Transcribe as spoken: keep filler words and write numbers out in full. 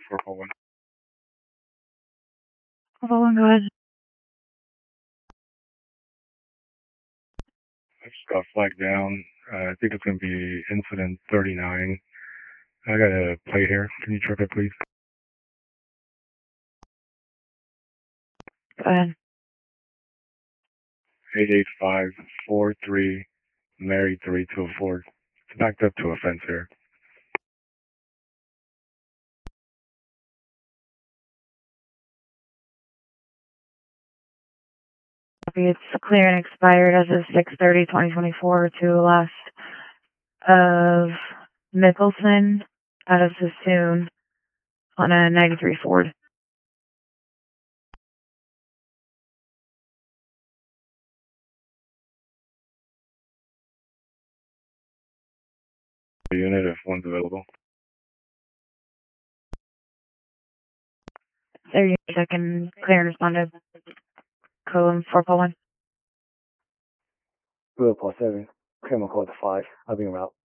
four four one. four four one, go ahead. I just got flagged down. Uh, I think it's going to be incident thirty-nine. I got a plate here. Can you trip it, please? Go ahead. eight eight five four three Mary three two four. It's backed up to a fence here. It's clear and expired as of six thirty twenty twenty-four to last of Mickelson out of Sassoon on a ninety-three Ford. The unit if one's available. There you second clear and responded. Code four four one. Blue plus seven. Criminal code five. I'll be en route.